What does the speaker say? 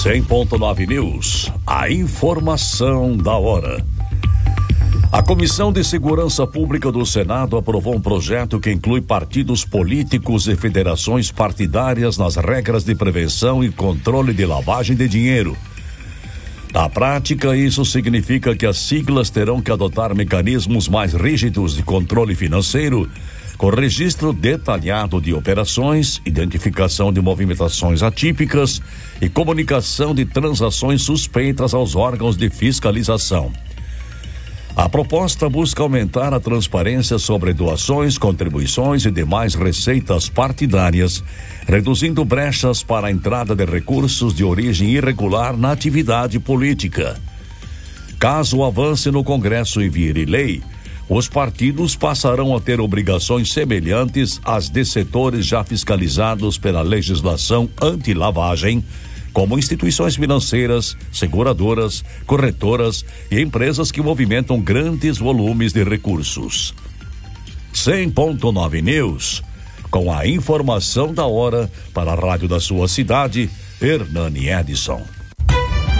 100.9 News, a informação da hora. A Comissão de Segurança Pública do Senado aprovou um projeto que inclui partidos políticos e federações partidárias nas regras de prevenção e controle de lavagem de dinheiro. Na prática, isso significa que as siglas terão que adotar mecanismos mais rígidos de controle financeiro, com registro detalhado de operações, identificação de movimentações atípicas e comunicação de transações suspeitas aos órgãos de fiscalização. A proposta busca aumentar a transparência sobre doações, contribuições e demais receitas partidárias, reduzindo brechas para a entrada de recursos de origem irregular na atividade política. Caso avance no Congresso e vire lei, os partidos passarão a ter obrigações semelhantes às de setores já fiscalizados pela legislação anti-lavagem, como instituições financeiras, seguradoras, corretoras e empresas que movimentam grandes volumes de recursos. 100.9 News, com a informação da hora para a rádio da sua cidade, Hernani Edson.